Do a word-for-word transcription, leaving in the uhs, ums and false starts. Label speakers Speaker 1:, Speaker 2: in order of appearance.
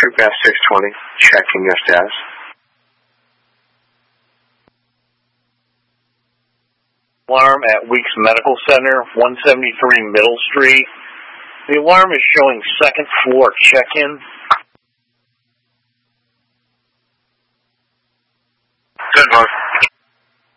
Speaker 1: Creek Path six twenty, checking your status.
Speaker 2: Alarm at Weeks Medical Center, one seventy-three Middle Street. The alarm is showing second floor check-in.